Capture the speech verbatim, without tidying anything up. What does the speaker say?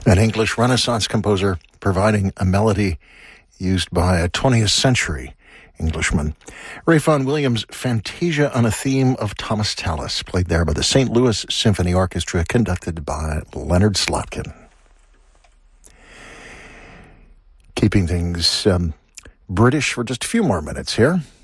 An English Renaissance composer providing a melody used by a twentieth century Englishman. Ralph Vaughan Williams' Fantasia on a Theme of Thomas Tallis, played there by the Saint Louis Symphony Orchestra, conducted by Leonard Slotkin. Keeping things um, British for just a few more minutes here.